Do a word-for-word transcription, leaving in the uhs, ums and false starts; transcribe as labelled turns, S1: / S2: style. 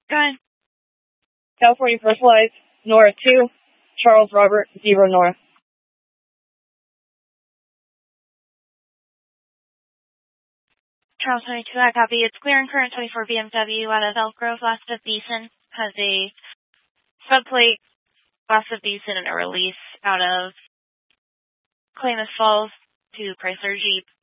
S1: Go ahead.
S2: California Personalized, Nora two, Charles Robert, zero Nora.
S1: Charles twenty-two, I copy. It's clear and current twenty-four B M W out of Elk Grove, west of Beeson. Has a subplate west of Beeson and a release out of Klamath Falls to Chrysler Jeep.